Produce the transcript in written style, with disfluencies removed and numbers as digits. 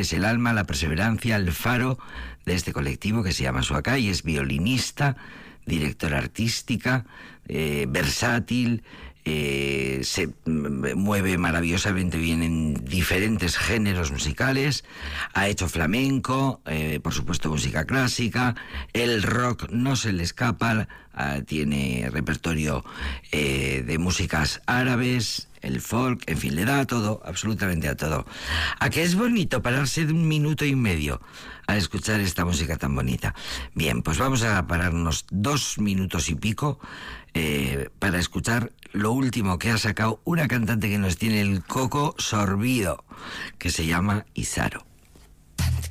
es el alma, la perseverancia, el faro de este colectivo que se llama Suacay. Es violinista, directora artística, versátil, se mueve maravillosamente bien en diferentes géneros musicales. Ha hecho flamenco, por supuesto música clásica, el rock no se le escapa, tiene repertorio de músicas árabes, el folk, en fin, le da a todo, absolutamente a todo. ¿A qué es bonito pararse de 1 minuto y medio a escuchar esta música tan bonita? Bien, pues vamos a pararnos 2 minutos y pico para escuchar lo último que ha sacado una cantante que nos tiene el coco sorbido, que se llama Isaro.